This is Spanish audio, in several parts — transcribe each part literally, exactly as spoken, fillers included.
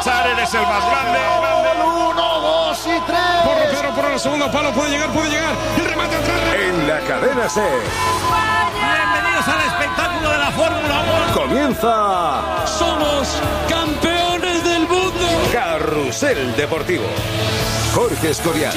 marchar, eres el más grande. Uno, dos y tres. Porro, Pedro, por el segundo palo, puede llegar, puede llegar. El remate atrás. En la cadena SER. Bienvenidos al espectáculo de la Fórmula uno. Comienza. Somos campeones del mundo. Carrusel Deportivo. Jorge Escorial.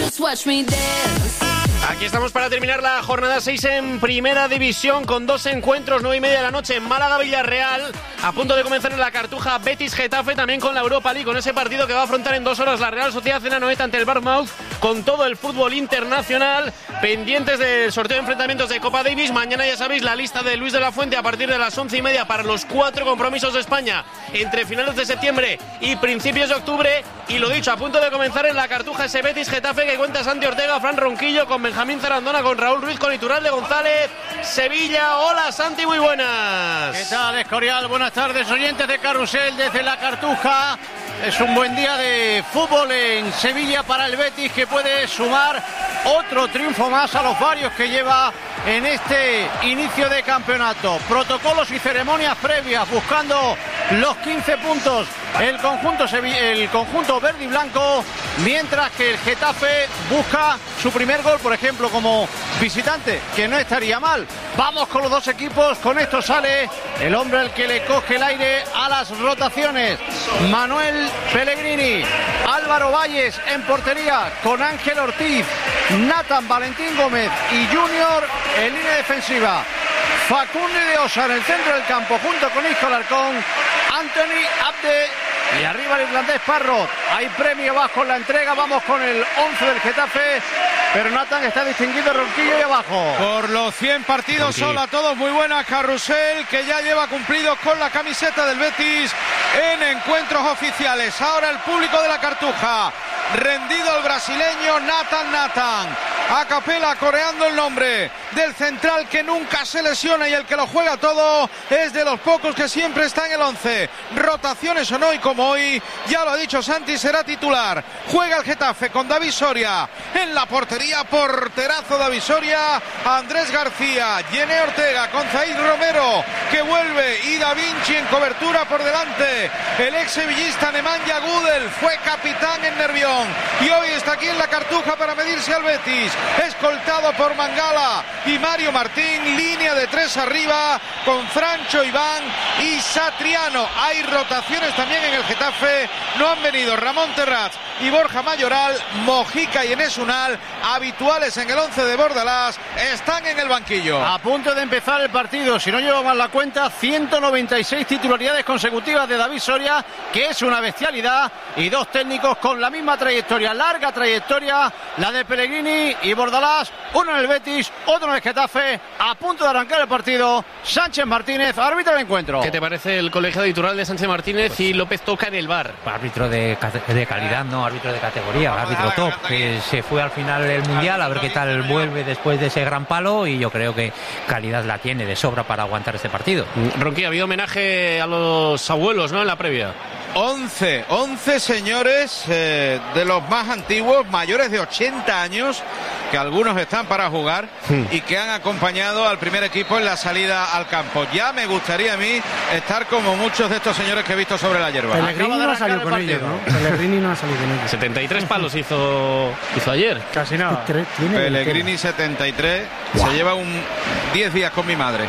Aquí estamos para terminar la jornada seis en Primera División con dos encuentros, nueve y media de la noche en Málaga-Villarreal. A punto de comenzar en la Cartuja Betis-Getafe, también con la Europa League, con ese partido que va a afrontar en dos horas la Real Sociedad en Anoeta ante el Bournemouth, con todo el fútbol internacional. Pendientes del sorteo de enfrentamientos de Copa Davis. Mañana ya sabéis la lista de Luis de la Fuente a partir de las once y media para los cuatro compromisos de España entre finales de septiembre y principios de octubre. Y lo dicho, a punto de comenzar en la Cartuja ese Betis-Getafe que cuenta Santi Ortega, Fran Ronquillo, con Benjamín Zarandona, con Raúl Ruiz, con Iturralde González, Sevilla. Hola Santi, muy buenas. ¿Qué tal, Escorial? Buenas tardes, oyentes de Carrusel desde la Cartuja. Es un buen día de fútbol en Sevilla para el Betis, que puede sumar otro triunfo más a los varios que lleva en este inicio de campeonato. Protocolos y ceremonias previas buscando los quince puntos el conjunto, el conjunto verde y blanco, mientras que el Getafe busca su primer gol, por ejemplo, como visitante, que no estaría mal. Vamos con los dos equipos, con esto sale el hombre al que le coge el aire a las rotaciones, Manuel Pellegrini. Álvaro Valles en portería con Ángel Ortiz, Nathan Valentín Gómez y Junior en línea defensiva. Facundo de Osa en el centro del campo junto con Isco Alarcón, Anthony Abde y arriba el irlandés Parrot. Hay premio bajo en la entrega. Vamos con el once del Getafe, pero Nathan está distinguido Ronquillo y abajo. Por los cien partidos, hola a todos, muy buenas. Carrusel, que ya lleva cumplidos con la camiseta del Betis en encuentros oficiales. Ahora el público de la Cartuja, rendido el brasileño Nathan Nathan. A capela coreando el nombre del central que nunca se lesiona y el que lo juega todo, es de los pocos que siempre está en el once. Rotaciones o no, y como hoy, ya lo ha dicho Santi, será titular. Juega el Getafe con David Soria en la portería, porterazo David Soria, Andrés García, Yene Ortega con Zaid Romero que vuelve y Da Vinci en cobertura por delante. El ex sevillista Nemanja Gudel fue capitán en Nervión y hoy está aquí en la Cartuja para medirse al Betis, escoltado por Mangala y Mario Martín, línea de tres arriba con Francho, Iván y Satriano. Hay rotaciones también en el Getafe, no han venido Ramón Terraz y Borja Mayoral, Mojica y Enes Unal, habituales en el once de Bordalás, están en el banquillo. A punto de empezar el partido, si no llevo mal la cuenta, ciento noventa y seis titularidades consecutivas de David Soria, que es una bestialidad, y dos técnicos con la misma trayectoria, larga trayectoria, la de Pellegrini y Bordalás, uno en el Betis, otro en el Getafe. A punto de arrancar el partido, Sánchez Martínez, árbitro del encuentro. ¿Qué te parece el colegiado de Iturralde, Sánchez Martínez pues, y López Toca en el V A R? Árbitro de, de calidad, no árbitro de categoría, árbitro top, que se fue al final del Mundial, a ver qué tal vuelve después de ese gran palo, y yo creo que calidad la tiene de sobra para aguantar este partido. Ronqui, ha habido homenaje a los abuelos, ¿no?, en la previa. once, once señores eh, de los más antiguos, mayores de ochenta años, que algunos están para jugar hmm. y que han acompañado al primer equipo en la salida al campo. Ya me gustaría a mí estar como muchos de estos señores que he visto sobre la hierba. Pellegrini no ha salido con ellos, ¿no? Pellegrini no ha salido con ellos. setenta y tres palos hizo, hizo ayer. Casi nada. Pellegrini setenta y tres, wow. Se lleva un diez días con mi madre.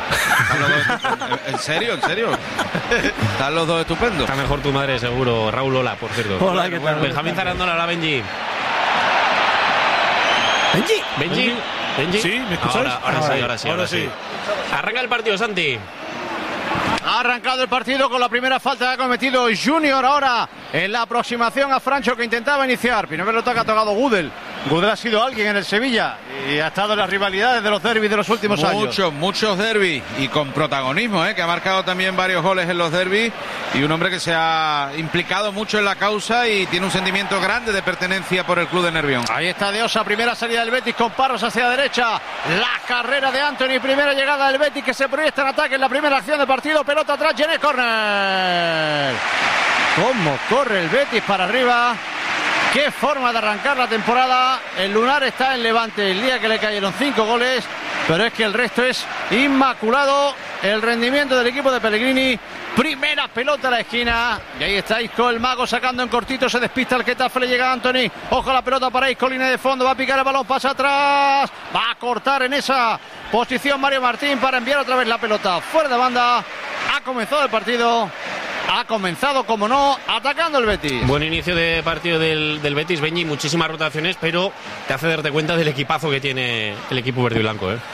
¿En serio? ¿En serio? Están los dos estupendos. Está mejor tu madre seguro. Raúl, hola, por cierto. Hola, ¿qué tal? Benjamín Zarandona, la Benji. Benji. Benji. Benji. Sí, ¿me escucháis? Ahora, ahora, ah, sí, ahora sí, ahora sí. Arranca el partido, Santi. Ha arrancado el partido con la primera falta que ha cometido Junior ahora en la aproximación a Francho, que intentaba iniciar. Primera pelota que ha tocado Gudel. Gudel ha sido alguien en el Sevilla y ha estado en las rivalidades de los derbis de los últimos muchos, años. Muchos, muchos derbis y con protagonismo, ¿eh? Que ha marcado también varios goles en los derbis, y un hombre que se ha implicado mucho en la causa y tiene un sentimiento grande de pertenencia por el club de Nervión. Ahí está De Osa, primera salida del Betis con Parros hacia la derecha. La carrera de Anthony, primera llegada del Betis que se proyecta en ataque en la primera acción del partido. Pelota atrás, Jenny Corner. ¿Cómo corre el Betis para arriba? Qué forma de arrancar la temporada. El lunar está en Levante el día que le cayeron cinco goles, pero es que el resto es inmaculado. El rendimiento del equipo de Pellegrini Primera pelota a la esquina. Y ahí está Isco, el mago, sacando en cortito. Se despista el Getafe, le llega a Anthony. Ojo a la pelota para Isco, línea de fondo. Va a picar el balón, pasa atrás. Va a cortar en esa posición Mario Martín para enviar otra vez la pelota fuera de banda. Ha comenzado el partido. Ha comenzado, como no, atacando el Betis. Buen inicio de partido del, del Betis, Benji. Muchísimas rotaciones, pero te hace darte cuenta del equipazo que tiene el equipo verde y blanco, ¿eh?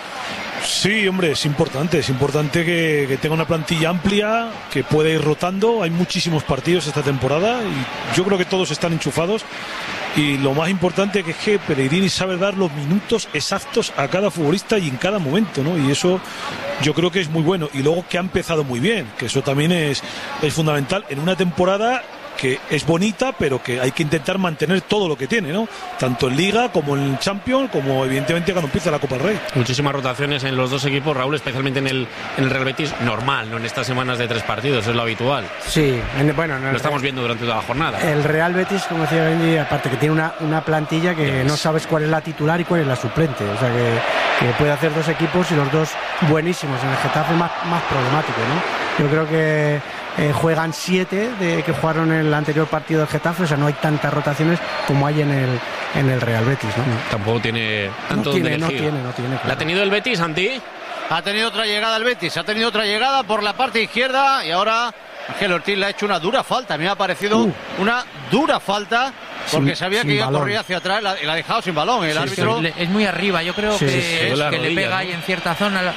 Sí, hombre, es importante, es importante que, que tenga una plantilla amplia, que pueda ir rotando. Hay muchísimos partidos esta temporada y yo creo que todos están enchufados. Y lo más importante que es que Pellegrini sabe dar los minutos exactos a cada futbolista y en cada momento, ¿no? Y eso yo creo que es muy bueno. Y luego que ha empezado muy bien, que eso también es, es fundamental en una temporada que es bonita, pero que hay que intentar mantener todo lo que tiene, ¿no? Tanto en Liga como en Champions, como evidentemente cuando empieza la Copa del Rey. Muchísimas rotaciones en los dos equipos, Raúl, especialmente en el, en el Real Betis, normal, no en estas semanas de tres partidos, es lo habitual. Sí, en, bueno, en el, lo estamos viendo durante toda la jornada. El Real Betis, como decía Benji, aparte que tiene una, una plantilla que yes. no sabes cuál es la titular y cuál es la suplente, o sea que, que puede hacer dos equipos y los dos buenísimos. En el Getafe más, más problemático, ¿no? Yo creo que Eh, juegan siete de que jugaron en el anterior partido del Getafe, o sea, no hay tantas rotaciones como hay en el en el Real Betis, ¿no? Tampoco tiene tanto no tiene, donde no elegir. tiene, no tiene. Claro. ¿La ha tenido el Betis, Santi? Ha tenido otra llegada el Betis, ha tenido otra llegada por la parte izquierda y ahora Ángel Ortiz le ha hecho una dura falta. A mí me ha parecido uh. una dura falta porque sin, sabía que iba a correr hacia atrás y la, la ha dejado sin balón. El sí, árbitro sí. Es muy arriba, yo creo sí, que, sí, es, que rodilla, le pega, ¿no? Ahí en cierta zona. La...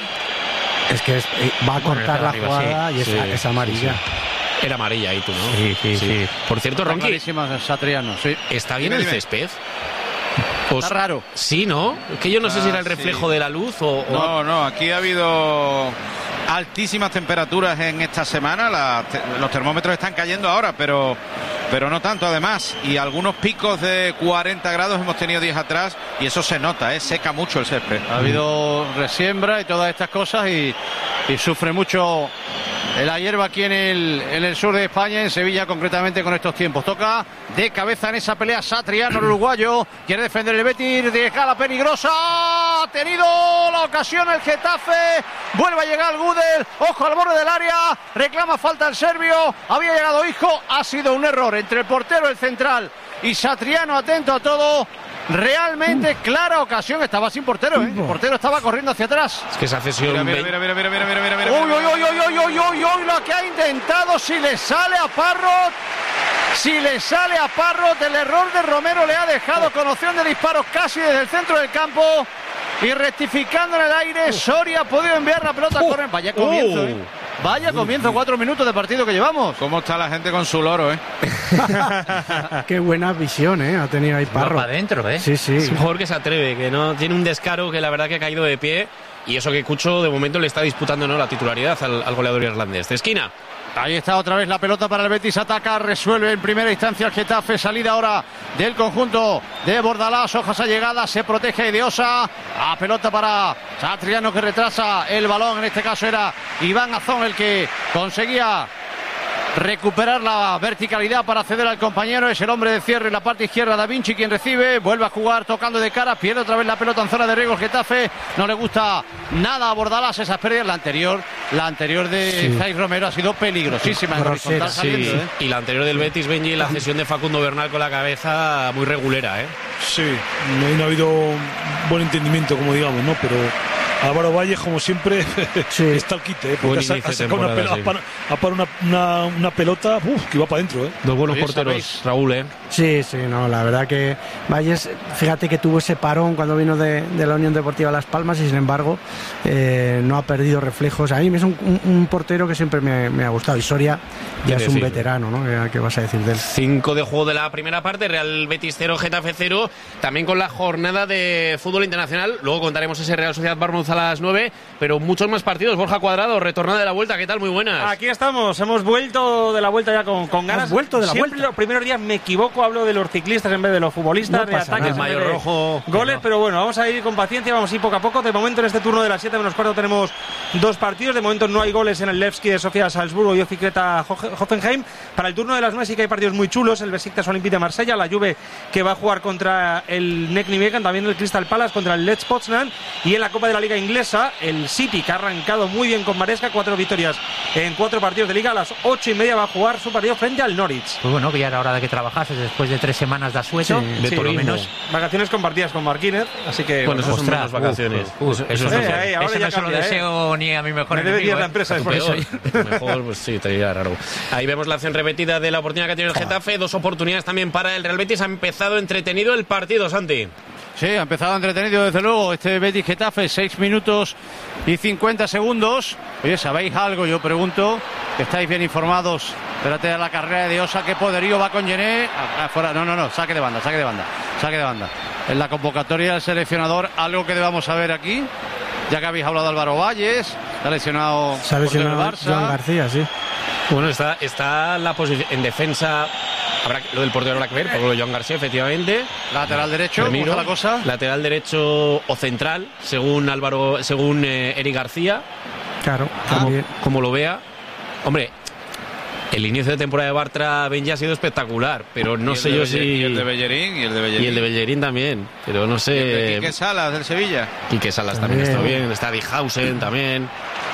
Es que es, va a cortar la arriba, jugada sí, y es, sí, es amarilla. Sí, sí. Era amarilla ahí tú, ¿no? Sí, sí, sí. sí. Por cierto, Ronqui, Satriano, sí. ¿está bien dime, el dime. césped? Pues, está raro. Sí, ¿no? Que yo no ah, sé si era el reflejo sí. de la luz o, o... No, no, aquí ha habido altísimas temperaturas en esta semana. La, te, los termómetros están cayendo ahora, pero, pero no tanto además. Y algunos picos de cuarenta grados hemos tenido días atrás y eso se nota, ¿eh? Seca mucho el césped. Ha habido resiembra y todas estas cosas y, y sufre mucho la hierba aquí en el, en el sur de España, en Sevilla concretamente con estos tiempos. Toca de cabeza en esa pelea Satriano, el uruguayo. Quiere defender el Betis, deja la peligrosa. Ha tenido la ocasión el Getafe. Vuelve a llegar el Gudel. Ojo al borde del área. Reclama falta el serbio. Había llegado Isco. Ha sido un error entre el portero, el central y Satriano. Atento a todo. Realmente uh. clara ocasión. Estaba sin portero, ¿eh? El portero estaba corriendo hacia atrás. Es que esa cesión. Mira, mira, mira, mira, mira, mira, mira, mira. Uy, uy, uy, uy, uy, uy, uy, lo que ha intentado. Si le sale a Parrot. Si le sale a Parrot, el error de Romero le ha dejado con opción de disparos casi desde el centro del campo. Y rectificando en el aire, Soria ha podido enviar la pelota a uh. córner. Vaya comienzo, ¿eh? Vaya comienzo, cuatro minutos de partido que llevamos. ¿Cómo está la gente con su loro, eh? Qué buena visión, eh, ha tenido ahí Parro. Para adentro, eh. Sí, sí. Es un jugador que se atreve, que no tiene un descaro que la verdad que ha caído de pie. Y eso que Cucho de momento le está disputando, ¿no?, la titularidad al, al goleador irlandés. De esquina. Ahí está otra vez la pelota para el Betis, ataca, resuelve en primera instancia el Getafe, salida ahora del conjunto de Bordalás, Hojas a llegada, se protege de Osa, a pelota para Satriano que retrasa el balón, en este caso era Iván Azón el que conseguía recuperar la verticalidad para ceder al compañero. Es el hombre de cierre en la parte izquierda, Da Vinci quien recibe, vuelve a jugar tocando de cara, pierde otra vez la pelota en zona de riesgo el Getafe. No le gusta nada a Bordalás esas pérdidas. La anterior, la anterior de sí. Zay Romero ha sido peligrosísima en horizontal saliendo, sí. ¿eh? Y la anterior del Betis, Benji, la cesión de Facundo Bernal con la cabeza muy regulera, ¿eh? Sí, no, no ha habido un buen entendimiento, como digamos, ¿no? Pero Álvaro Valles, como siempre, sí. está al quite, ¿eh? Porque ha, ha sacado una, pelo, sí. ha para una, una, una pelota uf, que va para adentro, ¿eh? Dos buenos porteros, ¿sabéis? Raúl, ¿eh? Sí, sí, no, la verdad que Valles, fíjate que tuvo ese parón cuando vino de, de la Unión Deportiva Las Palmas y sin embargo eh, no ha perdido reflejos. A mí es un, un, un portero que siempre me, me ha gustado. Y Soria ya es un veterano, ¿no? ¿Qué, ¿Qué vas a decir de él? Cinco de juego de la primera parte, Real Betis cero, Getafe cero. También con la jornada de fútbol internacional. Luego contaremos ese Real Sociedad Bournemouth a las nueve, pero muchos más partidos. Borja Cuadrado, retornada de la vuelta, ¿qué tal? Muy buenas. Aquí estamos, hemos vuelto de la vuelta ya con, con ganas. ¿Hemos vuelto de la Siempre vuelta? Los primeros días me equivoco, hablo de los ciclistas en vez de los futbolistas, no de ataques, el mayor rojo, goles, no. Pero bueno, vamos a ir con paciencia, vamos a ir poco a poco. De momento en este turno de las siete menos cuarto tenemos dos partidos. De momento no hay goles en el Levski de Sofía Salzburgo y Oficreta Hoffenheim. Para el turno de las nueve sí que hay partidos muy chulos. El Besiktas Olympique de Marsella, la Juve que va a jugar contra el Nek Nijmegen, también el Crystal Palace contra el Lech Poznan, y en la Copa de la Liga liga inglesa, el City, que ha arrancado muy bien con Maresca, cuatro victorias en cuatro partidos de liga. A las ocho y media va a jugar su partido frente al Norwich. Pues bueno, que ya era hora de que trabajases después de tres semanas de asueto, Sí, de sí, por lo turismo. menos. Vacaciones compartidas con Marquínez, así que... Bueno, eso son ostras, menos vacaciones. uf, uf, Eso- eso eso no es sé. mejor. Eh, ahora Ese ya no se lo cambia, deseo ni a mi mejor Me debe enemigo. ir la ¿eh? empresa A tu después. peor. Mejor, pues sí, te diría raro. Ahí vemos la acción repetida de la oportunidad que tiene el Getafe. Dos oportunidades también para el Real Betis. Ha empezado entretenido el partido, Santi. Sí, ha empezado entretenido desde luego este Betis Getafe, seis minutos y cincuenta segundos. Oye, ¿sabéis algo? Yo pregunto, ¿estáis bien informados? Espérate a la carrera de Osa, qué poderío va con Gené. Afuera, no, no, no, saque de banda, saque de banda, saque de banda. En la convocatoria del seleccionador, algo que debamos saber aquí, ya que habéis hablado de Álvaro Valles, se ha lesionado, Se ha lesionado portero del Barça. Joan García, sí. Bueno, está, está la posición en defensa. Habrá, lo del portero habrá que ver, por lo de Joan García, efectivamente. Lateral derecho, ¿cómo Remiro, está la cosa? lateral derecho o central, según Álvaro, según eh, Eric García. Claro, Como, también. como lo vea. Hombre, el inicio de temporada de Bartra Benji ha sido espectacular, pero no Y el sé de yo Belle- si. Y el de Bellerín, y el de Bellerín. Y el de Bellerín también, pero no Y el de sé. Quique Salas, del Sevilla. Quique Salas también, También. está bien, está Dijhausen también.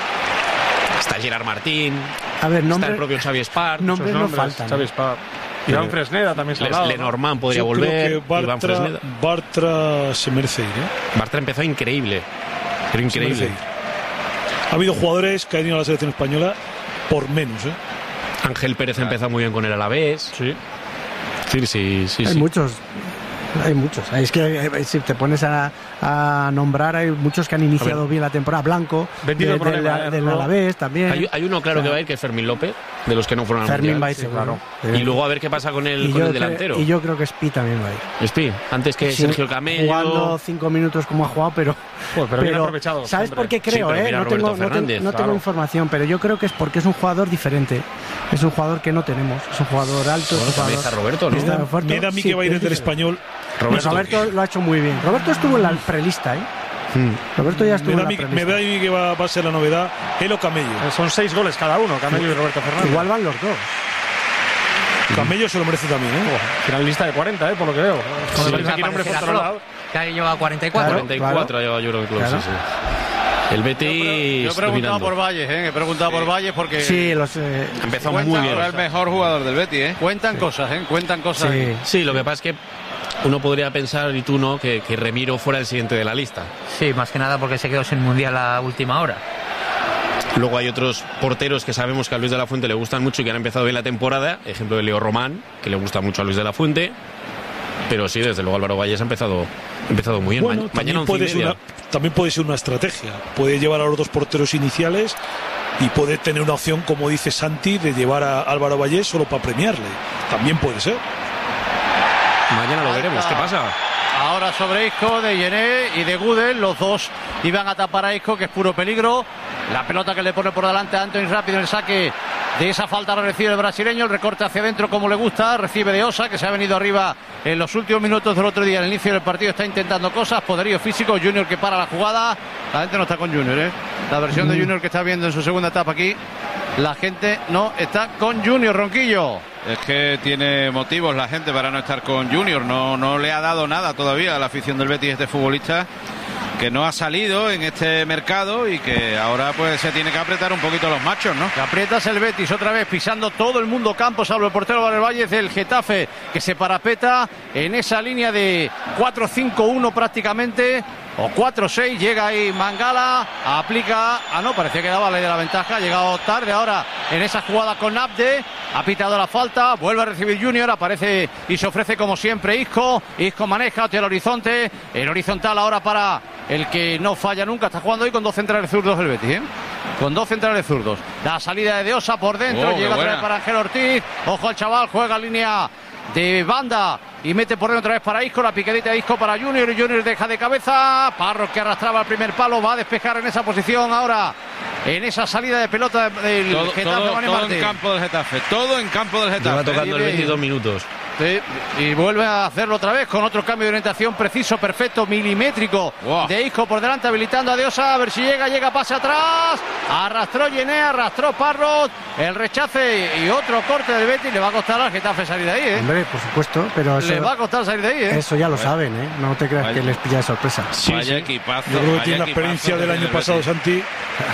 Está Gerard Martín. A ver, Está nombre, el propio Xavi Espar. nombres no Nombres, faltan. Xavi ¿eh? Espar. Iván Fresneda también se ha Les- hablado, ¿no? Lenormand podría Yo volver. creo que Iván Bartra, Fresneda. Bartra se merece ir, ¿eh? Bartra empezó increíble. Pero Se merece increíble. ir. Ha habido jugadores que han ido a la selección española por menos, ¿eh? Ángel Pérez empezó muy bien con el Alavés. Sí. Sí, sí, sí. Hay sí. muchos. Hay muchos. Es que eh, si te pones a, a nombrar, hay muchos que han iniciado bien la temporada. Blanco, Vendido de- el problema, del, ¿eh? del No. Alavés también. Hay, hay uno claro que va a ir, que es Fermín López, de los que no fueron al Fermín Mundial. va a ir seguro. Y luego a ver qué pasa con el, Y con yo el cre- delantero. Y yo creo que Spi también va a ir. Spi, antes que Sí, Sergio Camello. Jugando cinco minutos como ha jugado, pero. Pues, pero bien aprovechado, ¿Sabes hombre. por qué creo? Sí, pero eh? mira No, Roberto tengo, no, tengo, Fernández, no tengo claro. información, pero yo creo que es porque es un jugador diferente. Es un jugador que no tenemos. Es un jugador alto. Bueno, es un también jugador- está Roberto, ¿no? está Me fuerte. da a mí Sí, que va a ir es el del diferente. español. Roberto. Roberto lo ha hecho muy bien. Roberto estuvo en la prelista, ¿eh? Roberto ya estuvo Me da, en a la mí, prelista. me da a mí que va, va a ser la novedad. Él o Camello. Eh, Son seis goles cada uno, Camello y Roberto Fernández. Igual van los dos. Camello se lo merece también, ¿eh? Finalista de cuarenta, ¿eh? Por lo que veo. Con Sí, el aquí nombres por todos lados. Que ha llegado a cuarenta y cuatro. Claro. cuarenta y cuatro ha llegado Jurgen Klopp, Claro. sí, sí. El Betis Yo he preguntado dominando. por Valles, ¿eh? He preguntado por Valles porque Sí, los. eh, Empezó Cuenta muy bien. Ahora el mejor jugador del Betis, ¿eh? cuentan cosas, ¿eh? Cuentan cosas. sí. Sí, lo que pasa es que uno podría pensar, y tú no, que, que Remiro fuera el siguiente de la lista. Sí, más que nada porque se quedó sin mundial a última hora. Luego hay otros porteros que sabemos que a Luis de la Fuente le gustan mucho y que han empezado bien la temporada. Ejemplo de Leo Román, que le gusta mucho a Luis de la Fuente. Pero sí, desde luego Álvaro Valles ha empezado, ha empezado muy bien. Bueno, Ma- también, mañana once y puede ser media. una, también puede ser una estrategia. Puede llevar a los dos porteros iniciales y puede tener una opción, como dice Santi, de llevar a Álvaro Vallés solo para premiarle. También puede ser. Mañana lo veremos. ¿Qué pasa? Ahora sobre Isco, de Yené y de Gudel, los dos iban a tapar a Isco, que es puro peligro. La pelota que le pone por delante a Anthony rápido en el saque de esa falta, la recibe el brasileño, el recorte hacia adentro como le gusta, recibe de Osa, que se ha venido arriba en los últimos minutos del otro día, al inicio del partido está intentando cosas, poderío físico, Junior que para la jugada, la gente no está con Junior, ¿eh? La versión de Junior que está viendo en su segunda etapa aquí, la gente no está con Junior, Ronquillo. Es que tiene motivos la gente para no estar con Junior. No, no le ha dado nada todavía a la afición del Betis este futbolista, que no ha salido en este mercado y que ahora pues se tiene que apretar un poquito los machos, ¿no? Que aprietas el Betis otra vez pisando todo el mundo campo, salvo el portero Valer Valles del Getafe, que se parapeta en esa línea de cuatro cinco uno prácticamente, o cuatro seis, llega ahí Mangala, aplica, ah no, parecía que daba ley de la ventaja, ha llegado tarde ahora en esa jugada con Abde, ha pitado la falta, vuelve a recibir Junior, aparece y se ofrece como siempre Isco, Isco maneja hacia el horizonte, el horizontal ahora para el que no falla nunca, está jugando hoy con dos centrales zurdos el Betis, ¿eh? Con dos centrales zurdos. La salida de Deosa por dentro, Oh, qué llega otra vez buena. para Ángel Ortiz, ojo al chaval, juega línea de banda y mete por dentro otra vez para Isco, la picadita de Isco para Junior, y Junior deja de cabeza, Parros que arrastraba el primer palo, va a despejar en esa posición ahora, en esa salida de pelota del Todo, Getafe, todo- Mani todo Martín. en campo del Getafe. Todo en campo del Lleva Getafe. tocando el Bien. veintidós minutos. Sí, y vuelve a hacerlo otra vez con otro cambio de orientación preciso, perfecto, milimétrico wow. de Isco por delante, habilitando a Diosa, a ver si llega, llega, pase atrás, arrastró Yené, arrastró Parrot, el rechace y otro corte del Betis. Le va a costar al Getafe salir de ahí, ¿eh? Hombre, por supuesto, pero eso, le va a costar salir de ahí, ¿eh? Eso ya lo saben, ¿eh? No te creas vaya. que les pilla de sorpresa. Sí, vaya sí. equipazo. Yo creo que tiene la experiencia del año pasado, Santi,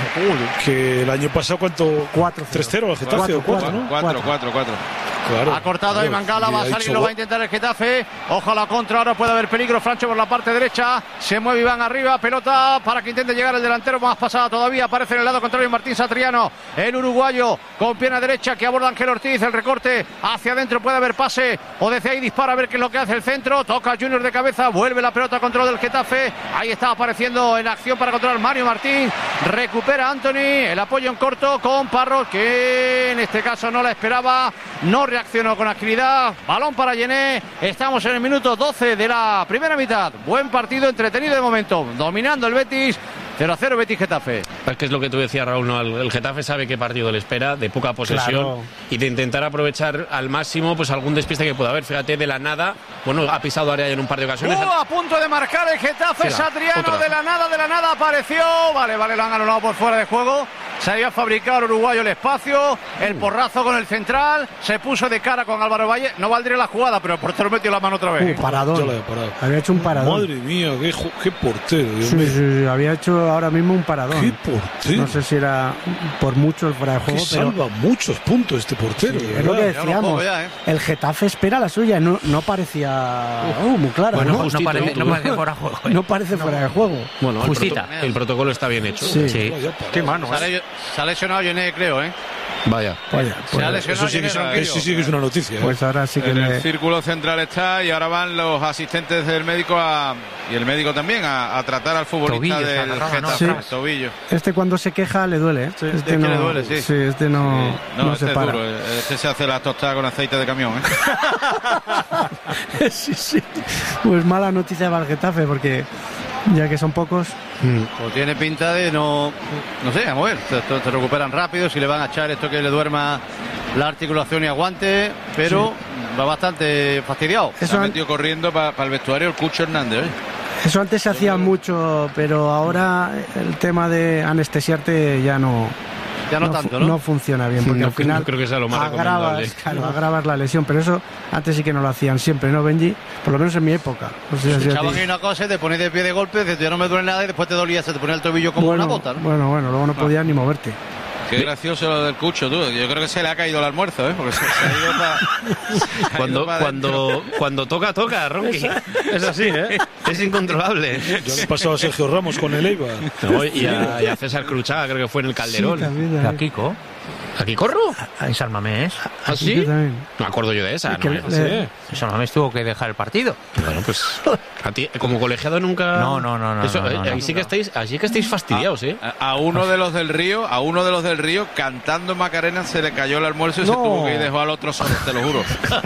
que el año pasado, ¿cuánto? cuatro tres cero al Getafe o cuatro, ¿no? cuatro, cuatro, cuatro. Claro, ha cortado ahí Mangala, va a salir, lo va a intentar el Getafe. Ojo a la contra, ahora puede haber peligro. Francho por la parte derecha, se mueve Iván arriba, pelota para que intente llegar el delantero, más pasada todavía, aparece en el lado contrario Martín Satriano, el uruguayo con pierna derecha que aborda Ángel Ortiz, el recorte hacia adentro, puede haber pase, o desde ahí dispara a ver qué es lo que hace el centro, toca Junior de cabeza, vuelve la pelota a control del Getafe, ahí está apareciendo en acción para controlar Mario Martín, recupera Anthony, el apoyo en corto con Parrot, que en este caso no la esperaba, no reaccionó con agilidad, balón para Yené, estamos en el minuto doce de la primera mitad, buen partido, entretenido de momento, dominando el Betis, cero a cero Betis Getafe. Es que es lo que tú decías, Raúl, ¿no? El, el Getafe sabe qué partido le espera, de poca posesión, claro. y de intentar aprovechar al máximo pues algún despiste que pueda haber. Fíjate, de la nada, bueno, ha pisado área en un par de ocasiones. Uh, a punto de marcar el Getafe, Satriano, de la nada, de la nada apareció, vale, vale, lo han anulado por fuera de juego. Se había fabricado el uruguayo el espacio, el porrazo con el central, se puso de cara con Álvaro Valle, no valdría la jugada, pero el portero metió la mano otra vez. Uh, paradón. Había hecho un paradón. Madre mía, qué, qué portero. Dios sí, mío. Sí, sí, había hecho ahora mismo un paradón. Qué portero. No sé si era por mucho el fuera de juego, que pero salva muchos puntos este portero. Sí, es lo que decíamos. Ya, ¿eh? El Getafe espera la suya, no, no parecía uh, muy claro. Bueno, ¿no? Justito, no, parece, no parece fuera de juego. ¿eh? No parece no. fuera de juego. Bueno, justita. El, proto el protocolo está bien hecho. Sí. sí. Qué mano. ¿eh? Se ha lesionado Yené, creo, ¿eh? Vaya. Vaya pues, se ha lesionado eso sí que, es, eso sí que es una noticia. ¿eh? Pues ahora sí que en le... el círculo central está y ahora van los asistentes del médico a, y el médico también a, a tratar al futbolista tobillo, del Getafe. ¿no? Sí. Tobillo. Este cuando se queja le duele. ¿eh? Sí, este es no, que le duele, sí. Sí, este no, sí. no, no este se es para. Duro. Este se hace la tostada con aceite de camión. ¿eh? sí, sí. Pues mala noticia para el Getafe porque ya que son pocos. Pues tiene pinta de no, no sé, vamos a ver, se, se recuperan rápido, si le van a echar esto que le duerma la articulación y aguante, pero sí. va bastante fastidiado. Eso se ha metido an... corriendo para pa el vestuario el Cucho Hernández. ¿eh? Eso antes se hacía mucho, pero ahora el tema de anestesiarte ya no... Ya no, no tanto, ¿no? No funciona bien, porque no, al final no creo que sea lo más agravas, claro, agravas la lesión, pero eso antes sí que no lo hacían siempre, ¿no, Benji? Por lo menos en mi época. No sé si echaban ahí una cosa, te pones de pie de golpe, dices, ya no me duele nada, y después te dolía, se te ponía el tobillo como bueno, una bota, ¿no? Bueno, bueno, luego no podías ah. ni moverte. Qué gracioso lo del Cucho, tú. Yo creo que se le ha caído el almuerzo, ¿eh? Porque se, se ha ido para... Cuando, cuando, cuando toca, toca, Ronqui. Es así, ¿eh? Es incontrolable. Yo le he pasado a Sergio Ramos con el Eibar. No, y, a, y a César Cruchaga, creo que fue en el Calderón. Sí, también, a Kiko. ¿Aquí corro? En San Mamés. ¿Ah, sí? No me acuerdo yo de esa. No, le, no sé. San Mamés tuvo que dejar el partido. Bueno, pues a ti, como colegiado nunca... No, no, no. no, Eso, no, no, ahí no, sí no. que estáis, así que estáis fastidiados, ¿eh? A, a uno de los del Río, a uno de los del Río, cantando Macarena, se le cayó el almuerzo y no. se tuvo que ir, dejó al otro solo, te lo juro.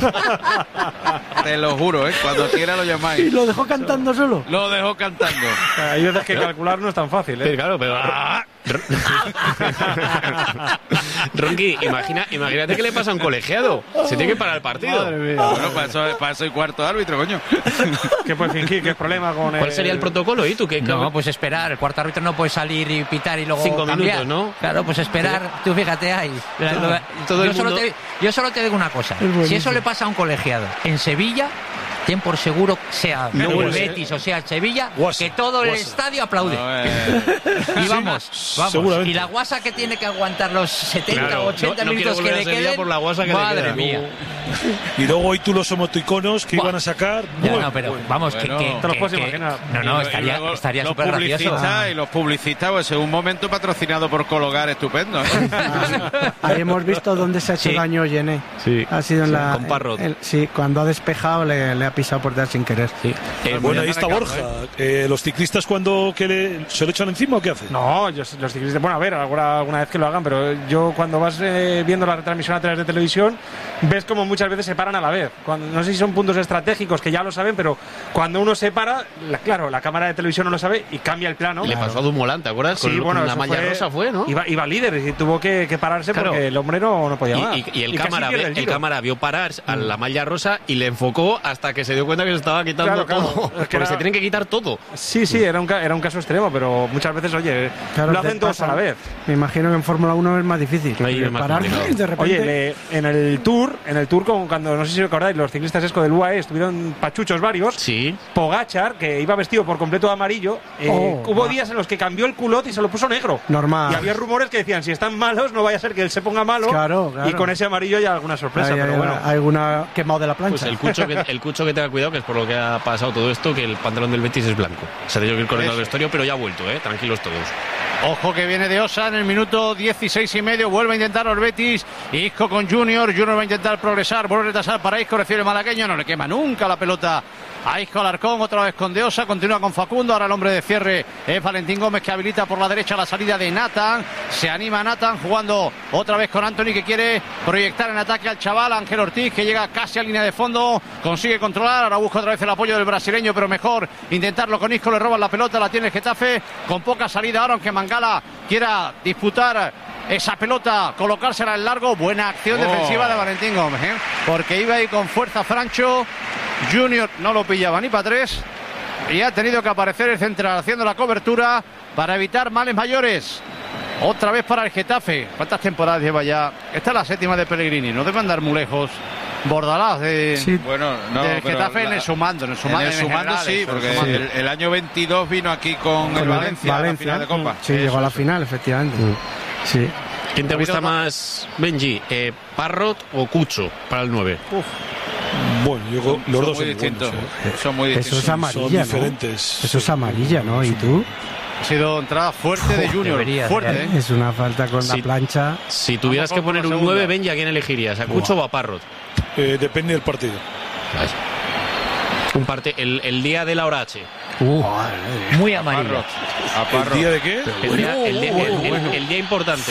Te lo juro, ¿eh? Cuando quiera lo llamáis. ¿Y lo dejó cantando solo? Lo dejó cantando. Hay veces que calcular no es tan fácil, ¿eh? Sí, claro, pero... Ronqui, imagina, imagínate qué le pasa a un colegiado. Se tiene que parar el partido. Madre mía. Bueno, para eso, para eso hay cuarto árbitro, coño. ¿Qué puede fingir? ¿Qué es problema con ¿Cuál el... sería el protocolo? ¿Y tú qué? No, pues esperar. El cuarto árbitro no puede salir y pitar y luego Cinco cambiar. minutos, ¿no? Claro, pues esperar. Tú fíjate ahí. Todo, todo yo, el solo mundo... te, yo solo te digo una cosa. Si eso le pasa a un colegiado en Sevilla, ten por seguro, sea no, el Betis o sea el Sevilla, guasa, que todo guasa. el estadio aplaude. No, eh. Y vamos, vamos. Y la guasa que tiene que aguantar los setenta claro, o ochenta no, no minutos que le queden. Por la guasa que madre le mía. Y luego hoy tú los emoticonos que Buah. iban a sacar. Ya, bueno, no, pero bueno, vamos, bueno, que, que, te los puedes que, imaginar. No, no, estaría luego, estaría súper gracioso. Ah. Y los publicistas, pues en un momento patrocinado por Cologar, estupendo. ¿eh? Ah, ahí hemos visto dónde se ha hecho sí. daño Yené. Sí. Ha sido en sí, la. Con Parrot. En, sí, cuando ha despejado le, le, ha pisado por detrás sin querer. Sí. Eh, bueno, ahí está Borja. Eh, ¿Los ciclistas cuando que le, se lo echan encima o qué hacen? No, yo, los ciclistas, bueno, a ver, alguna, alguna vez que lo hagan, pero yo cuando vas eh, viendo la retransmisión a través de televisión, ves como muchas veces se paran a la vez. Cuando, no sé si son puntos estratégicos que ya lo saben, pero cuando uno se para, la, claro, la cámara de televisión no lo sabe y cambia el plano. Le claro. pasó a Dumoulin, ¿te acuerdas? Sí, con, bueno, con la malla fue, rosa fue, ¿no? Iba, iba líder y tuvo que, que pararse claro. porque el hombre no, no podía más. Y, y, y el, y cámara, ve, el, el cámara vio parar a la malla rosa y le enfocó hasta que se dio cuenta que se estaba quitando claro, claro. todo. Es que porque era... se tienen que quitar todo. Sí, sí, era un, era un caso extremo, pero muchas veces, oye, claro, lo hacen todos a la vez. Me imagino que en Fórmula uno es más difícil. Ahí parar de repente. Oye, le, en el Tour, en el Tour, como cuando, no sé si os acordáis, los ciclistas esco del U A E estuvieron pachuchos varios. Sí. Pogačar, que iba vestido por completo de amarillo, eh, oh, hubo días en los que cambió el culot y se lo puso negro. Normal. Y había rumores que decían, si están malos, no vaya a ser que él se ponga malo. Claro, claro. Y con ese amarillo ya alguna sorpresa, hay, pero hay, bueno. Hay alguna quemado de la plancha. Pues el cucho, que, el cucho que tenga cuidado, que es por lo que ha pasado todo esto, que el pantalón del Betis es blanco. Se ha tenido que ir corriendo al vestuario, pero ya ha vuelto, ¿eh? Tranquilos todos. Ojo que viene de Osa en el minuto dieciséis y medio. Vuelve a intentar el Betis. Isco con Junior. Junior va a intentar progresar. Vuelve a retrasar para Isco. Recibe el malagueño. No le quema nunca la pelota a Isco Alarcón. Otra vez con De Osa. Continúa con Facundo. Ahora el hombre de cierre es Valentín Gómez, que habilita por la derecha la salida de Nathan. Se anima Nathan jugando otra vez con Anthony, que quiere proyectar en ataque al chaval Ángel Ortiz, que llega casi a línea de fondo. Consigue controlar. Ahora busca otra vez el apoyo del brasileño, pero mejor intentarlo con Isco. Le roban la pelota. La tiene el Getafe con poca salida ahora, aunque Mangala quiera disputar esa pelota, colocársela en largo. Buena acción oh. defensiva de Valentín Gómez, ¿eh? Porque iba ahí con fuerza Francho. Junior no lo pillaba ni para tres y ha tenido que aparecer el central haciendo la cobertura para evitar males mayores. Otra vez para el Getafe. ¿Cuántas temporadas lleva ya? Esta es la séptima de Pellegrini, no debe andar muy lejos. Bordalás de, sí. bueno, no, del Getafe la, en el sumando, en el sumando, en el sumando en general, sí, porque sumando. El, el año veintidós vino aquí con, con el Valencia, Valencia a la final de Copa. Sí, Eso, llegó a la eso. final, efectivamente. Mm. Sí. ¿Quién te gusta más, Benji? Eh, ¿Parrot o Cucho para el nueve? Uf. Bueno, yo son, los son dos muy distintos. Buenos, ¿eh? Son muy distintos. Eso es amarilla, son ¿no? diferentes. Eso es amarilla, ¿no? ¿Y tú? Ha sido entrada fuerte de Junior. Debería, fuerte, ¿eh? Es una falta con si, la plancha. Si tuvieras que poner un nueve, Benji, ¿a quién elegirías? ¿A Cucho o a Parrot? Eh, depende del partido. Vaya. Un parte, el, el día de la hora H. Uh, muy amarillo. ¿A Parrot? ¿El día de qué? El día, el día, el, el, el día importante.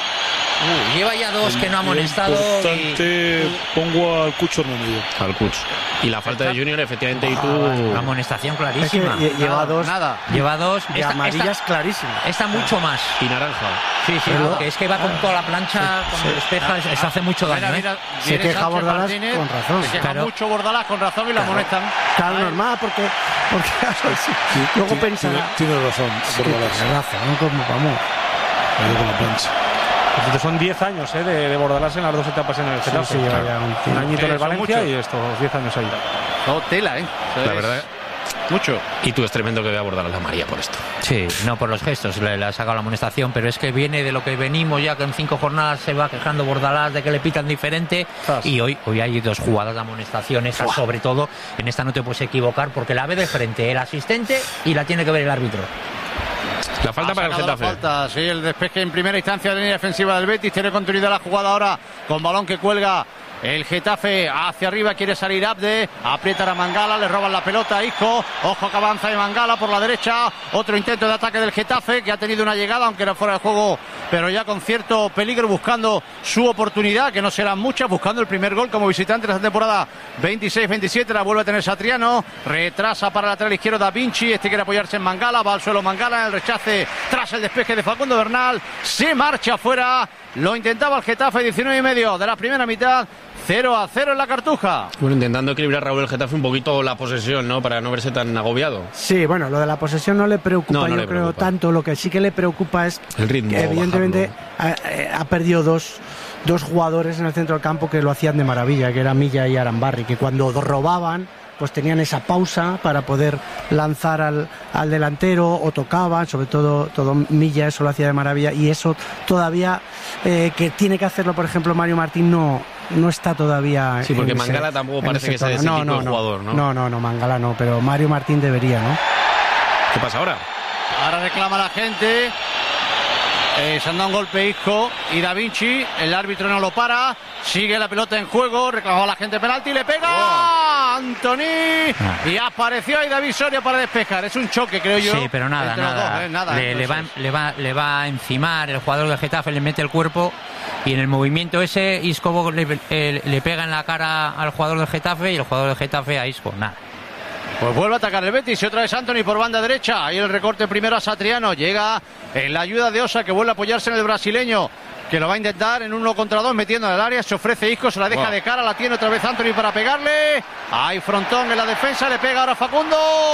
Uh, lleva ya dos que no ha amonestado. Importante, y... pongo al Cucho Hernández. Al Cucho. Y la falta de Junior, efectivamente, ah, y tú. Una amonestación clarísima. Es que lleva nada, dos. Nada. Lleva dos. Y amarillas clarísimas. Esta mucho más. Y naranja. Sí, sí, pero, que es que va con toda la plancha, sí, cuando sí, despeja, sí, eso hace mucho daño. Mira, mira, ¿eh? Se queja Bordalás Martínez, con razón. Se queja claro. mucho Bordalás con razón y la claro. amonestan. Claro, Ay. normal, porque, porque sí, sí, luego pensará. Tiene, tiene razón, Bordalás. Tiene razón, como vamos. Ahí con la plancha. Entonces son diez años ¿eh? de, de Bordalás en las dos etapas en el Getafe. Sí, sí, lleva ya un, un añito en el Valencia mucho. y estos diez años ahí. No, tela, ¿eh? La es... verdad. Mucho. Y tú es tremendo que vea Bordalás la María por esto. Sí, no por los gestos, le, le ha sacado la amonestación, pero es que viene de lo que venimos ya, que en cinco jornadas se va quejando Bordalás de que le pitan diferente. Tras. Y hoy, hoy hay dos jugadas de amonestación, esa Uah. sobre todo. En esta no te puedes equivocar porque la ve de frente el asistente y la tiene que ver el árbitro. La falta ha para el Getafe. La falta, sí, el despeje en primera instancia de la línea defensiva del Betis. Tiene continuidad la jugada ahora con balón que cuelga el Getafe hacia arriba. Quiere salir Abde, aprieta a Mangala, le roban la pelota a Isco. Ojo que avanza de Mangala por la derecha. Otro intento de ataque del Getafe, que ha tenido una llegada, aunque era fuera de juego, pero ya con cierto peligro, buscando su oportunidad, que no serán muchas, buscando el primer gol como visitante de esta temporada veintiséis veintisiete. La vuelve a tener Satriano, retrasa para el lateral izquierdo Da Vinci. Este quiere apoyarse en Mangala, va al suelo Mangala en el rechace tras el despeje de Facundo Bernal. Se marcha afuera, lo intentaba el Getafe, diecinueve y medio de la primera mitad. cero a cero en la Cartuja. Bueno, intentando equilibrar Raúl el Getafe un poquito la posesión, ¿no? Para no verse tan agobiado. Sí, bueno, lo de la posesión no le preocupa, no, no yo le creo preocupa. tanto. Lo que sí que le preocupa es el ritmo. Que evidentemente ha, ha perdido dos, dos jugadores en el centro del campo que lo hacían de maravilla, que era Milla y Arambarri, que cuando robaban pues tenían esa pausa para poder lanzar al, al delantero o tocaban, sobre todo todo Milla, eso lo hacía de maravilla, y eso todavía eh, que tiene que hacerlo, por ejemplo, Mario Martín no no está todavía. Sí, porque en Mangala ese, tampoco parece que sea ese no, tipo no, de no, jugador, ¿no? No, no, no, Mangala no, pero Mario Martín debería, ¿no? ¿Qué pasa ahora? Ahora reclama la gente. Eh, se han dado un golpe Isco y Da Vinci. El árbitro no lo para. Sigue la pelota en juego. Reclamó a la gente penalti y le pega. Antony y apareció ahí David Soria para despejar. Es un choque, creo yo. Sí, pero nada, nada. Dos, ¿eh? nada le, le, va, le, va, le va a encimar el jugador del Getafe, le mete el cuerpo y en el movimiento ese Isco le, le, le pega en la cara al jugador del Getafe y el jugador del Getafe a Isco. Nada. Pues vuelve a atacar el Betis y otra vez Antony por banda derecha. Ahí el recorte primero a Satriano. Llega en la ayuda de Osa, que vuelve a apoyarse en el brasileño, que lo va a intentar en uno contra dos metiendo en el área. Se ofrece Isco, se la deja wow. de cara, la tiene otra vez Antony para pegarle. Hay frontón en la defensa, le pega ahora Facundo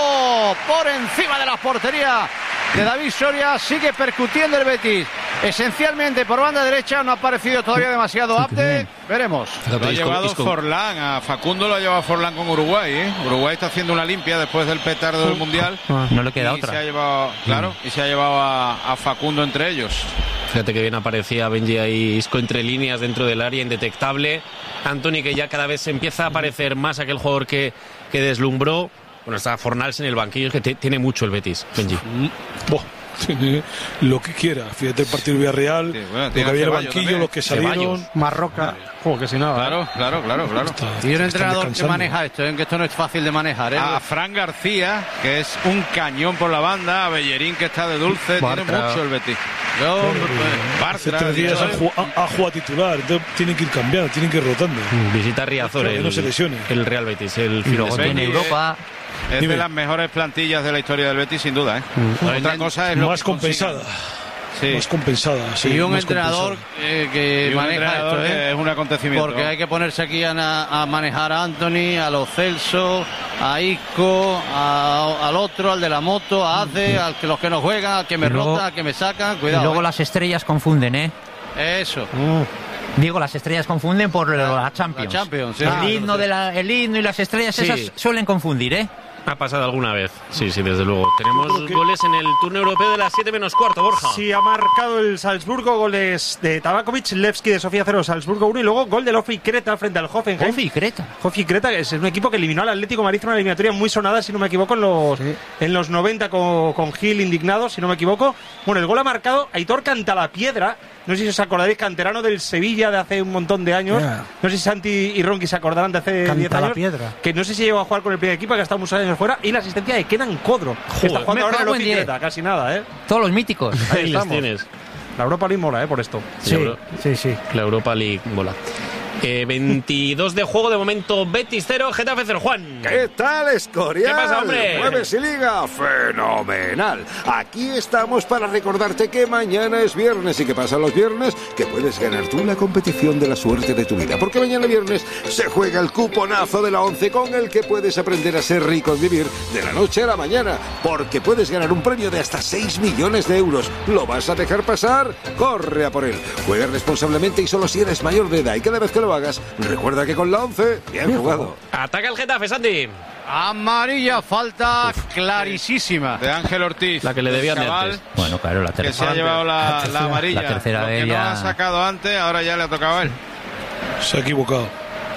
por encima de la portería de David Soria. Sigue percutiendo el Betis, esencialmente por banda derecha. No ha parecido todavía demasiado apte. Veremos. Lo ha llevado Forlán, a Facundo lo ha llevado Forlán con Uruguay, ¿eh? Uruguay está haciendo una limpia después del petardo del Mundial. No le queda y otra. Se ha llevado, claro, y se ha llevado a, a Facundo entre ellos. Fíjate que bien aparecía Benji ahí, Isco entre líneas dentro del área, indetectable. Antony, que ya cada vez se empieza a parecer más aquel jugador que, que deslumbró. Bueno, está Fornals en el banquillo, es que te, tiene mucho el Betis, Benji. Boh, tiene lo que quiera. Fíjate el partido Villarreal, sí, bueno, lo que había en el banquillo, también. Los que salieron. Marroca. Oh, que si nada. Claro, claro, claro, claro. Está, y un entrenador que maneja esto, ¿eh? Que esto no es fácil de manejar, ¿eh? A Fran García, que es un cañón por la banda, a Bellerín, que está de dulce, Bartra. Tiene mucho el Betis. Yo, Hace tres días ha jugado titular, entonces tienen que ir cambiando, tienen que ir rotando. Visita Riazor, claro, el, no se lesione. el Real Betis, el luego tiene Europa. Es Dime. de las mejores plantillas de la historia del Betis, sin duda, ¿eh? Mm. Otra cosa es lo más compensada. Sí. Más compensada. Sí, y un entrenador eh, que y maneja entrenador esto, ¿eh? que es un acontecimiento. Porque hay que ponerse aquí a, a manejar a Antony, a Lo Celso, a Isco, a, al otro, al de la moto, a Ace, al que los que no juegan, al que me luego, rota, al que me sacan. Cuidado. Y luego ¿eh? las estrellas confunden, ¿eh? Eso. Mm. Digo, las estrellas confunden por la, la Champions. La Champions, sí. El, Ah, himno no sé. de la, el himno y las estrellas sí. esas suelen confundir, ¿eh? Ha pasado alguna vez. Sí, sí, desde luego. Tenemos goles en el turno europeo de las siete menos cuarto, Borja. Sí, ha marcado el Salzburgo, goles de Tabakovic, Levski de Sofía cero, Salzburgo uno, y luego gol del Ofi Creta frente al Hoffenheim. Ofi Creta. Ofi Creta, que es un equipo que eliminó al Atlético Madrid, una eliminatoria muy sonada, si no me equivoco, en los, sí. en los noventa con, con Gil indignado, si no me equivoco. Bueno, el gol ha marcado Aitor Cantalapiedra. No sé si os acordaréis, canterano del Sevilla de hace un montón de años. Yeah. No sé si Santi y Ronqui se acordarán de hace diez años. Piedra. Que no sé si llegó a jugar con el primer equipo, que ha estado muchos años fuera. Y la asistencia de Kenan Kodro, que está jugando ahora en el Ofi Creta, casi nada, ¿eh? Todos los míticos. Ahí estamos. Tienes. La Europa League mola, ¿eh? Por esto. Sí, Euro... sí, sí. La Europa League mola. Eh, veintidós de juego, de momento Betis cero, Getafe cero. Juan. ¿Qué tal, Escorial? ¿Qué pasa, hombre? Jueves y Liga, fenomenal. Aquí estamos para recordarte que mañana es viernes y que pasan los viernes que puedes ganar tú la competición de la suerte de tu vida. Porque mañana viernes se juega el cuponazo de la once con el que puedes aprender a ser rico en vivir de la noche a la mañana. Porque puedes ganar un premio de hasta seis millones de euros. ¿Lo vas a dejar pasar? Corre a por él. Juega responsablemente y solo si eres mayor de edad. Y cada vez que lo hagas, recuerda que con la once, bien, bien jugado. Ataca el Getafe, Santi. Amarilla, falta Uf, clarísima de Ángel Ortiz, la que le debían de antes. Bueno, claro, la tercera. Que se ha llevado la, la, tercera, la amarilla. La tercera Lo de que ella... no ha sacado antes, ahora ya le ha tocado a él. Se ha equivocado.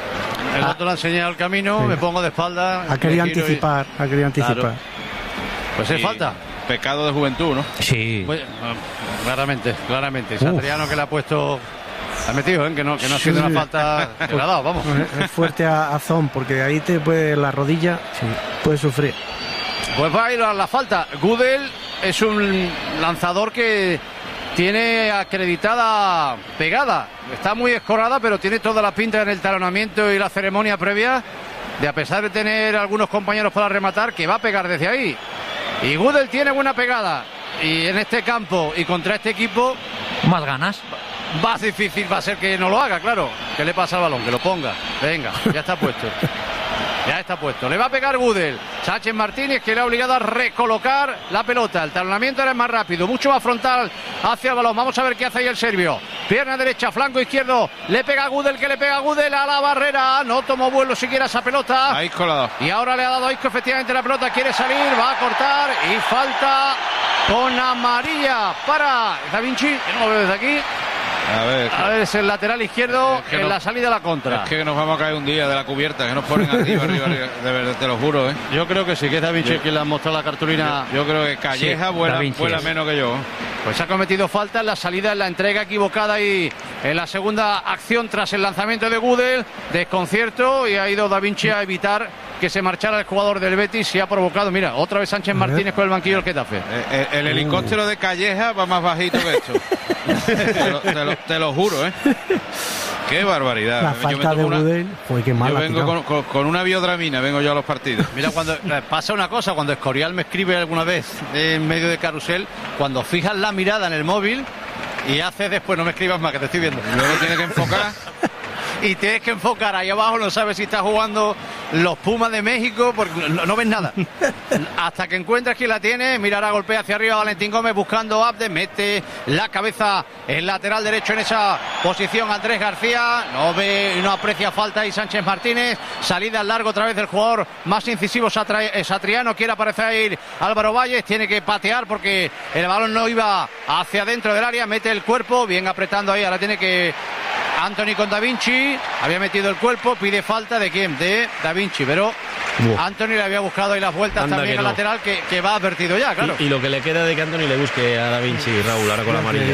El otro le ha enseñado el camino, sí. Me pongo de espalda. Ha querido anticipar, y... ha querido anticipar. Claro. Pues es falta. Pecado de juventud, ¿no? Sí. Pues, claramente, claramente. Satriano que le ha puesto... Ha metido, ¿eh? que no, que no ha sido sí. una falta que le ha dado, vamos. Es fuerte a, a Zon, porque ahí te puede la rodilla, sí, puede sufrir. Pues va a ir a la falta. Gudel es un lanzador que tiene acreditada pegada. Está muy escorada, pero tiene toda la pinta en el talonamiento y la ceremonia previa de, a pesar de tener algunos compañeros para rematar, que va a pegar desde ahí. Y Gudel tiene buena pegada. Y en este campo y contra este equipo... Más ganas. Más difícil va a ser que no lo haga, claro. Que le pasa al balón, que lo ponga. Venga, ya está puesto. Ya está puesto. Le va a pegar Gudel. Sánchez Martínez, que le ha obligado a recolocar la pelota. El talonamiento era más rápido, mucho más frontal hacia el balón. Vamos a ver qué hace ahí el serbio. Pierna derecha, flanco izquierdo. Le pega a Gudel, que le pega a Gudel a la barrera. No tomó vuelo siquiera esa pelota. Ahí colado. Y ahora le ha dado a Isco efectivamente la pelota. Quiere salir, va a cortar. Y falta con amarilla para Da Vinci. No lo veo desde aquí. A ver, a ver, es el lateral izquierdo es que en no, la salida a la contra. Es que nos vamos a caer un día de la cubierta, que nos ponen arriba, arriba, arriba, de verdad, te lo juro, ¿eh? Yo creo que sí, que es Da Vinci quien le ha mostrado la cartulina. Yo, yo creo que Calleja sí, vuela, vuela menos que yo. Pues ha cometido falta en la salida, en la entrega equivocada y en la segunda acción tras el lanzamiento de Gudel. Desconcierto y ha ido Da Vinci a evitar que se marchara el jugador del Betis y ha provocado, mira, otra vez Sánchez Martínez con el banquillo del Getafe. El, el, el helicóptero de Calleja va más bajito que esto. te, lo, te, lo, te lo juro, ¿eh? Qué barbaridad. La falta de Budel fue que mal. Yo vengo con, con, con una biodramina, vengo yo a los partidos. Mira, cuando pasa una cosa, cuando Escorial me escribe alguna vez en medio de Carrusel, cuando fijas la mirada en el móvil y haces después, no me escribas más, que te estoy viendo. Luego tiene que enfocar. Y tienes que enfocar ahí abajo, no sabes si está jugando los Pumas de México, porque no, no ves nada. Hasta que encuentres quién la tiene, mirará, golpea hacia arriba Valentín Gómez buscando Abde, mete la cabeza el lateral derecho en esa posición Andrés García, no ve, no aprecia falta ahí Sánchez Martínez, salida al largo otra vez del jugador más incisivo Satriano, quiere aparecer ahí Álvaro Valles, tiene que patear porque el balón no iba hacia dentro del área, mete el cuerpo, bien apretando ahí, ahora tiene que Anthony con Da Vinci, había metido el cuerpo, pide falta de quién, de Da Vinci, pero Buah. Anthony le había buscado ahí las vueltas Anda también al no. lateral que, que va advertido ya, claro. Y, y lo que le queda de que Anthony le busque a Da Vinci, Raúl, ahora con la amarilla.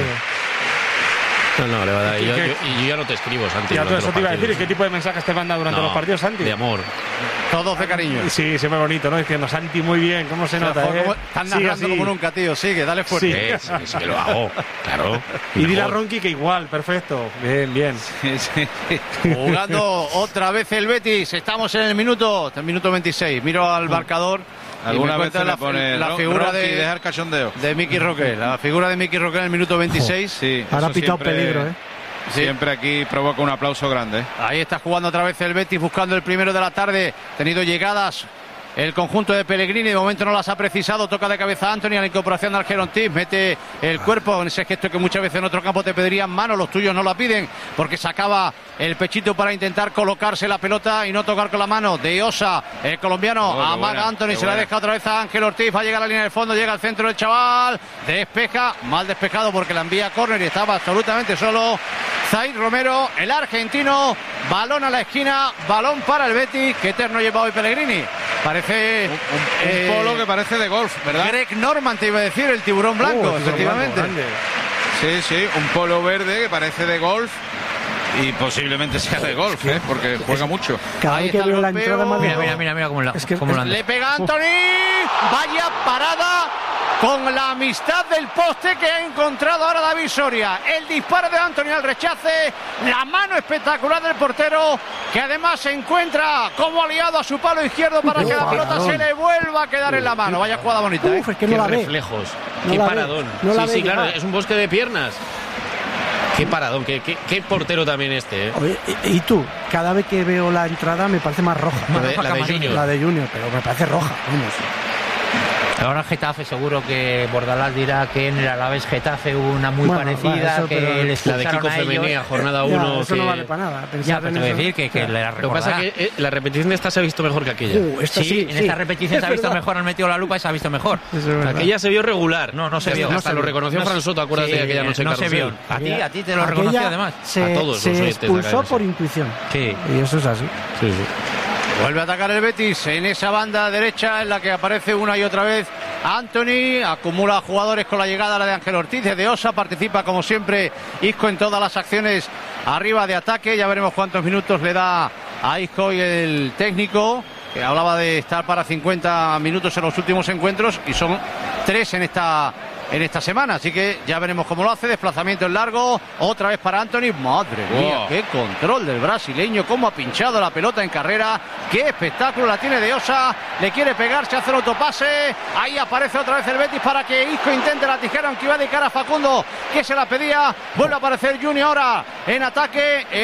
No, no, le va a dar. Y yo, yo, y yo ya no te escribo, Santi. Ya todo eso te iba a decir. ¿Y qué tipo de mensajes te manda durante no, los partidos, Santi? De amor. Todos de cariño. Sí, siempre bonito, ¿no? Diciendo, Santi, muy bien, ¿cómo se nota? ¿eh? Están narrando como nunca, tío. Sigue, dale fuerte. Sí, sí, sí que lo hago, claro. Y dile a Ronqui que igual, perfecto. Bien, bien. Sí, sí. Jugando otra vez el Betis. Estamos en el minuto, el minuto veintiséis. Miro al marcador. Alguna vez la, pone la figura Ronqui, de dejar cachondeo. De Miki Roque. La figura de Miki Roque en el minuto veintiséis. Sí, ahora ha pitado siempre... peligro, ¿eh? Sí. Siempre aquí provoca un aplauso grande. Ahí está jugando otra vez el Betis buscando el primero de la tarde. Tenido llegadas el conjunto de Pellegrini, de momento no las ha precisado. Toca de cabeza Anthony a la incorporación de Algeron Tiz. Mete el cuerpo en ese gesto que muchas veces en otro campo te pedirían mano. Los tuyos no la piden porque sacaba el pechito para intentar colocarse la pelota y no tocar con la mano. De Osa, el colombiano, oh, amaga buena, Anthony, se buena. La deja otra vez a Ángel Ortiz. Va a llegar a la línea del fondo, llega al centro del chaval. Despeja, mal despejado porque la envía a córner y estaba absolutamente solo Zaid Romero, el argentino. Balón a la esquina, balón para el Betis. Qué eterno lleva hoy Pellegrini. Parece un, un, eh, un polo que parece de golf, ¿verdad? Greg Norman te iba a decir, el tiburón blanco, uh, efectivamente. Blanco, sí, sí, un polo verde que parece de golf y posiblemente sea de golf, ¿eh? Porque juega mucho. Cada vez que veo la entrada más mira, mira, mira, mira cómo la, es que, cómo es, la le pega Anthony, vaya parada con la amistad del poste que ha encontrado ahora David Soria. El disparo de Anthony al rechace, la mano espectacular del portero, que además se encuentra como aliado a su palo izquierdo para Uf, que la pelota paradón. Se le vuelva a quedar Uf, en la mano. Vaya jugada bonita. Uf, ¿eh? es que no Qué la reflejos, no qué la paradón. No la sí, sí, ve, claro, no. es un bosque de piernas. Qué paradón, qué, qué, qué portero también este, ¿eh? Oye, y, y tú, cada vez que veo la entrada me parece más roja. La más de, roja la de Junior. La de Junior, pero me parece roja, vamos. Ahora el Getafe seguro que Bordalás dirá que en el Alavés Getafe hubo una muy bueno, parecida, vale, eso, que les la de Kiko Femenía, jornada uno. Eso que... no vale para nada. Ya, pero te voy a decir que, que claro. la Lo que pasa es que eh, la repetición de esta se ha visto mejor que aquella. Uh, esta sí, sí, en sí. esta repetición se ha visto verdad. mejor, han metido la lupa y se ha visto mejor. Aquella se vio regular. No, no se vio. Hasta no se lo vio. reconoció no Fran Soto, acuérdate sí, de aquella noche. No se vio. A ti, a ti te lo reconoció además. Se, a todos se los oyentes expulsó acá, por sí. intuición. Sí. Y eso es así. Sí, sí. Vuelve a atacar el Betis en esa banda derecha en la que aparece una y otra vez Anthony, acumula jugadores con la llegada la de Ángel Ortiz, de Osa, participa como siempre Isco en todas las acciones arriba de ataque, ya veremos cuántos minutos le da a Isco y el técnico, que hablaba de estar para cincuenta minutos en los últimos encuentros y son tres en esta en esta semana, así que ya veremos cómo lo hace. Desplazamiento en largo, otra vez para Anthony. Madre mía, wow. Qué control del brasileño, cómo ha pinchado la pelota en carrera, qué espectáculo la tiene de Osa, le quiere pegar, se hace el autopase, ahí aparece otra vez el Betis para que Isco intente la tijera, aunque iba de cara a Facundo, que se la pedía. Vuelve a aparecer Junior ahora en ataque.